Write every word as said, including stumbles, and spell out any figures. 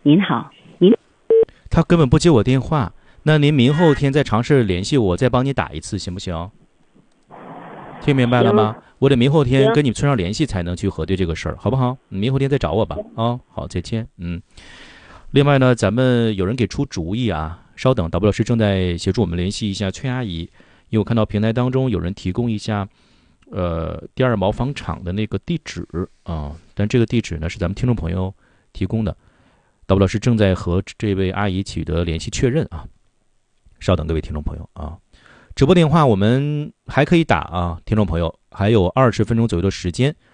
您好，您他根本不接我电话。那您明后天再尝试联系我，再帮你打一次，行不行？听明白了吗？我得明后天跟你村上联系才能去核对这个事儿，好不好？你明后天再找我吧。啊、哦，好，再见。嗯。另外呢，咱们有人给出主意啊，稍等 ，W 老师正在协助我们联系一下崔阿姨，因为我看到平台当中有人提供一下，呃，第二毛纺厂的那个地址啊，但这个地址呢是咱们听众朋友提供的 ，W 老师正在和这位阿姨取得联系确认啊，稍等各位听众朋友啊。直播电话我们还可以打啊，听众朋友，还有二十分钟左右的时间。